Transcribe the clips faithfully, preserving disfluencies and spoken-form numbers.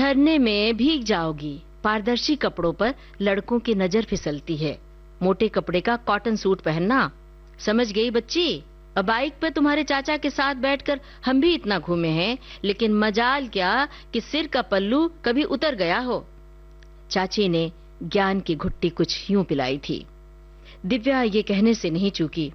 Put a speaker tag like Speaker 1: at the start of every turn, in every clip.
Speaker 1: झरने में भीग जाओगी। पारदर्शी कपड़ों पर लड़कों की नजर फिसलती है। मोटे कपड़े का कॉटन सूट पहनना। समझ गई बच्ची? अब बाइक पर तुम्हारे चाचा के साथ बैठकर हम भी इतना घूमे हैं, लेकिन मजाल क्या कि सिर का पल्लू कभी उतर गया हो। चाची ने ज्ञान की घुट्टी कुछ यूं पिलाई थी। दिव्या ये कहने से नहीं चूकी।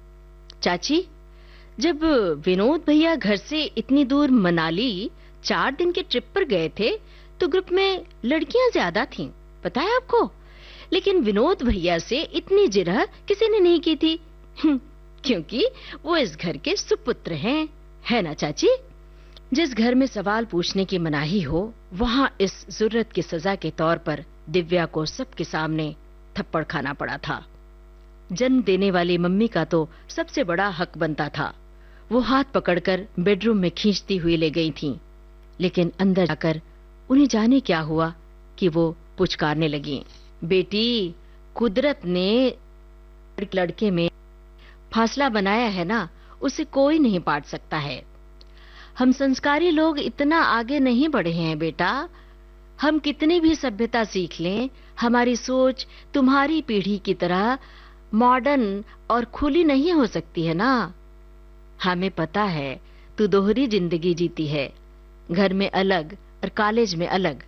Speaker 1: चाची, जब विनोद भैया घर से इतनी दूर मनाली चार दिन के ट्रिप पर गए थे तो ग्रुप में लड़कियां ज्यादा थीं, पता है आपको? लेकिन विनोद भैया से इतनी जिरह किसी ने नहीं की थी, क्योंकि वो इस घर के सुपुत्र हैं, है ना चाची? जिस घर में सवाल पूछने की मनाही हो, वहां इस जुर्रत की सजा के तौर पर दिव्या को सबके सामने थप्पड़ खाना पड़ा था। जन्म देने वाली मम्मी का तो सबसे बड़ा हक बनता था। वो हाथ पकड़कर बेडरूम में खींचती हुई ले गई थीं, लेकिन अंदर जाकर उन्हें जाने क्या हुआ कि वो पुचकारने लगी। बेटी, कुदरत ने लड़के में फासला बनाया है ना, उसे कोई नहीं पाट सकता है। हम संस्कारी लोग इतना आगे नहीं बढ़े हैं बेटा। हम कितनी भी सभ्यता सीख लें, हमारी सोच तुम्हारी पीढ़ी की तरह मॉडर्न और खुली नहीं हो सकती है ना। हमें पता है तू दोहरी जिंदगी जीती है, घर में अलग और कॉलेज में अलग।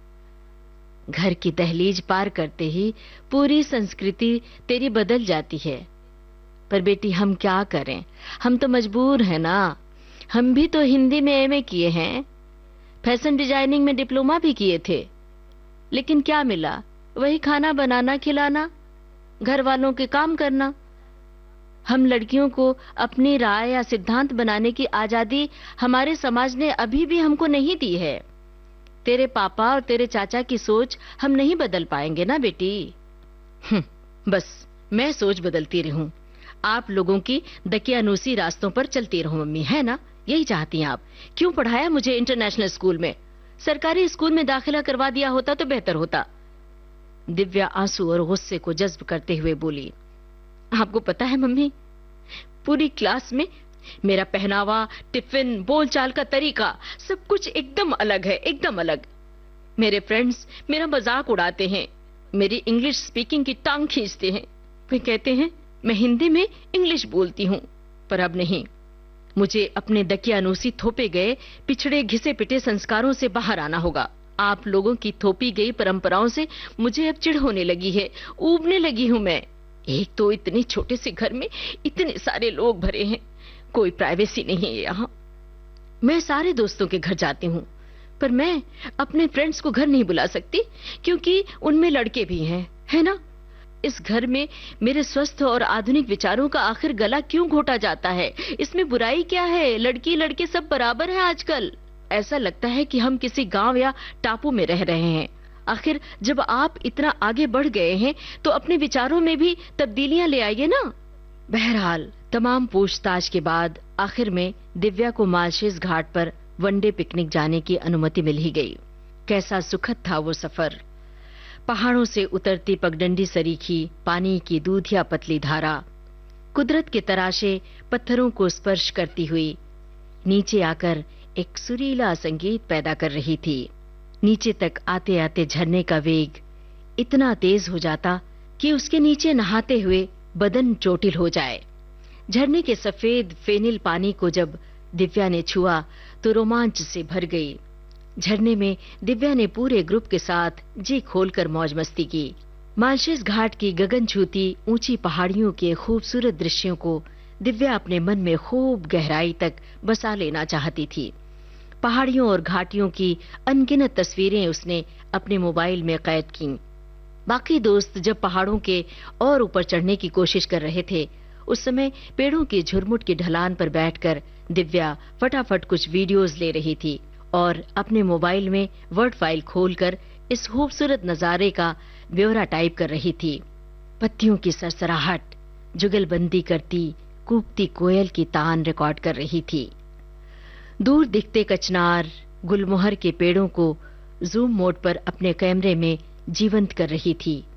Speaker 1: घर की दहलीज पार करते ही पूरी संस्कृति तेरी बदल जाती है। पर बेटी, हम क्या करें, हम तो मजबूर हैं ना। हम भी तो हिंदी में एमए किए हैं, फैशन डिजाइनिंग में डिप्लोमा भी किए थे, लेकिन क्या मिला? वही खाना बनाना खिलाना, घर वालों के काम करना। हम लड़कियों को अपनी राय या सिद्धांत बनाने की आजादी हमारे समाज ने अभी भी हमको नहीं दी है। तेरे पापा और तेरे चाचा की सोच हम नहीं बदल पाएंगे ना बेटी। बस मैं सोच बदलती रहूं, आप लोगों की दकियानूसी रास्तों पर चलती रहूं मम्मी, है ना? यही चाहती हैं आप? क्यों पढ़ाया मुझे इंटरनेशनल स्कूल में? सरकारी स्कूल में दाखिला करवा दिया होता तो बेहतर होता। दिव्या आंसू और गुस्से को जज्ब करते हुए बोली। आपको पता है मम्मी, पूरी क्लास में मेरा पहनावा, टिफिन, बोलचाल का तरीका सब कुछ एकदम अलग है, एकदम अलग। मेरे फ्रेंड्स मेरा मजाक उड़ाते हैं, मेरी इंग्लिश स्पीकिंग की टांग खींचते हैं। वे कहते हैं मैं हिंदी में इंग्लिश बोलती हूं, पर अब नहीं। मुझे अपने दकियानूसी थोपे गए पिछड़े घिसे पिटे संस्कारों से बाहर आना होगा। आप लोगों की थोपी गई परंपराओं से मुझे अब चिढ़ होने लगी है, ऊबने लगी हूं मैं। एक तो इतने छोटे से घर में इतने सारे लोग भरे हैं, कोई प्राइवेसी नहीं है यहाँ। मैं सारे दोस्तों के घर जाती हूँ, पर मैं अपने फ्रेंड्स को घर नहीं बुला सकती, क्योंकि उनमें लड़के भी हैं, है ना? इस घर में मेरे स्वस्थ और आधुनिक विचारों का आखिर गला क्यों घोटा जाता है? इसमें बुराई क्या है? लड़की लड़के सब बराबर हैं आजकल। ऐसा लगता है कि हम किसी गांव या टापू में रह रहे हैं। आखिर जब आप इतना आगे बढ़ गए हैं तो अपने विचारों में भी तब्दीलियां ले आइए ना। बहरहाल तमाम पूछताछ के बाद आखिर में दिव्या को मालशेज घाट पर वनडे पिकनिक जाने की अनुमति मिल ही गई। कैसा सुखद था वो सफर। पहाड़ों से उतरती पगडंडी सरीखी पानी की दूधिया पतली धारा, कुदरत के तराशे पत्थरों को स्पर्श करती हुई नीचे आकर एक सुरीला संगीत पैदा कर रही थी। नीचे तक आते आते झरने का वेग इतना तेज हो जाता कि उसके नीचे नहाते हुए बदन चोटिल हो जाए। झरने के सफेद फेनिल पानी को जब दिव्या ने छुआ तो रोमांच से भर गई। झरने में दिव्या ने पूरे ग्रुप के साथ जी खोलकर मौज मस्ती की। मालशेज घाट की गगन छूती ऊंची पहाड़ियों के खूबसूरत दृश्यों को दिव्या अपने मन में खूब गहराई तक बसा लेना चाहती थी। पहाड़ियों और घाटियों की अनगिनत तस्वीरें उसने अपने मोबाइल में कैद की। बाकी दोस्त जब पहाड़ों के और ऊपर चढ़ने की कोशिश कर रहे थे, उस समय पेड़ों की झुरमुट की ढलान पर बैठकर दिव्या फटाफट कुछ वीडियोस ले रही थी और अपने मोबाइल में वर्ड फाइल खोलकर इस खूबसूरत नजारे का ब्यौरा टाइप कर रही थी। पत्तियों की सरसराहट, जुगलबंदी करती कूकती कोयल की तान रिकॉर्ड कर रही थी। दूर दिखते कचनार गुलमोहर के पेड़ों को जूम मोड पर अपने कैमरे में जीवंत कर रही थी।